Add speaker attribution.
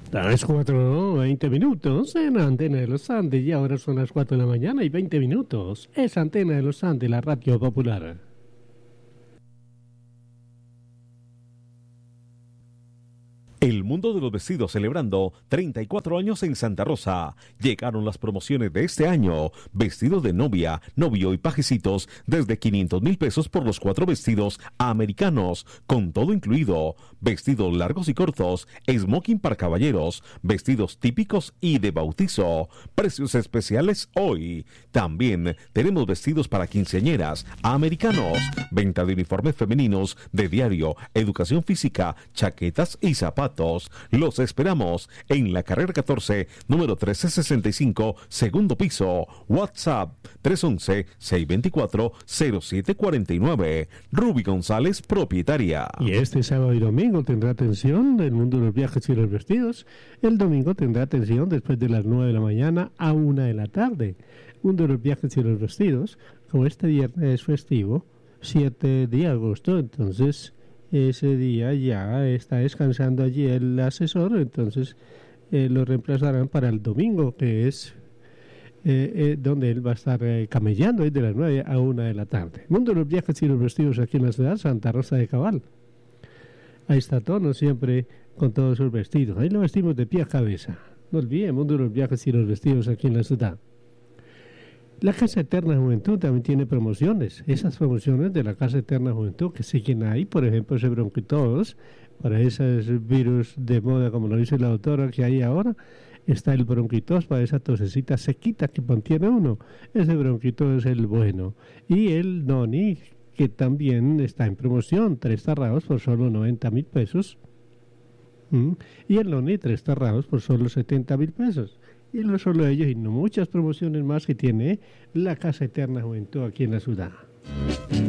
Speaker 1: Las 4:20 en Antena de los Andes y ahora son las 4 de la mañana y 20 minutos. Es Antena de los Andes, la radio popular.
Speaker 2: El mundo de los vestidos celebrando 34 años en Santa Rosa. Llegaron las promociones de este año. Vestidos de novia, novio y pajecitos desde 500,000 pesos por los 4 vestidos americanos, con todo incluido. Vestidos largos y cortos, smoking para caballeros, vestidos típicos y de bautizo. Precios especiales hoy. También tenemos vestidos para quinceañeras americanos. Venta de uniformes femeninos de diario, educación física, chaquetas y zapatos. Los esperamos en la carrera 14, número 1365, segundo piso. WhatsApp 311-624-0749. Ruby González, propietaria.
Speaker 1: Y este sábado y domingo tendrá atención del mundo de los viajes y los vestidos. El domingo tendrá atención después de las 9 de la mañana a 1 de la tarde. Mundo de los viajes y los vestidos, como este viernes es festivo, 7 de agosto, entonces ese día ya está descansando allí el asesor, entonces lo reemplazarán para el domingo, que es donde él va a estar camellando de las 9 a 1 de la tarde. Mundo de los viajes y los vestidos aquí en la ciudad Santa Rosa de Cabal. Ahí está Tono siempre con todos sus vestidos. Ahí lo vestimos de pie a cabeza. No olviden, Mundo de los viajes y los vestidos aquí en la ciudad. La Casa Eterna Juventud también tiene promociones. Esas promociones de la Casa Eterna Juventud que siguen ahí, por ejemplo, ese bronquitos, para esos virus de moda, como lo dice la doctora, que hay ahora, está el bronquitos para esa tosecita sequita que mantiene uno. Ese bronquitos es el bueno. Y el noni, que también está en promoción, 3 tarrados por solo 90,000 pesos. Y el noni, 3 tarrados por solo 70,000 pesos. Y no solo ellos, sino muchas promociones más que tiene la Casa Eterna Juventud aquí en la ciudad.